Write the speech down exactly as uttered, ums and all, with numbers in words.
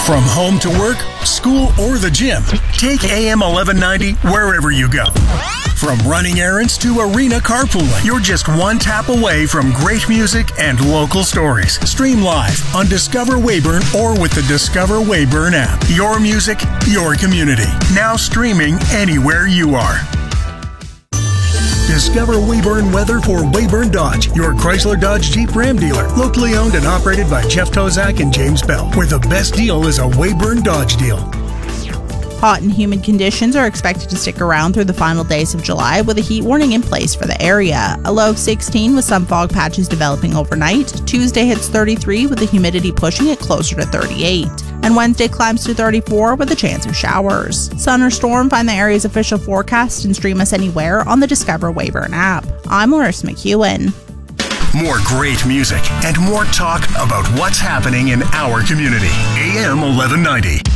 From home to work, school, or the gym, take A M eleven ninety wherever you go. From running errands to arena carpooling, you're just one tap away from great music and local stories. Stream live on Discover Weyburn or with the Discover Weyburn app. Your music, your community. Now streaming anywhere you are. Discover Weyburn weather for Weyburn Dodge, your Chrysler Dodge Jeep Ram dealer. Locally owned and operated by Jeff Tozak and James Bell, where the best deal is a Weyburn Dodge deal. Hot and humid conditions are expected to stick around through the final days of July, with a heat warning in place for the area. A low of sixteen with some fog patches developing overnight. Tuesday hits thirty-three with the humidity pushing it closer to thirty-eight. And Wednesday climbs to thirty-four with a chance of showers. Sun or storm, find the area's official forecast and stream us anywhere on the Discover Weyburn app. I'm Larissa McEwen. More great music and more talk about what's happening in our community. A M eleven ninety.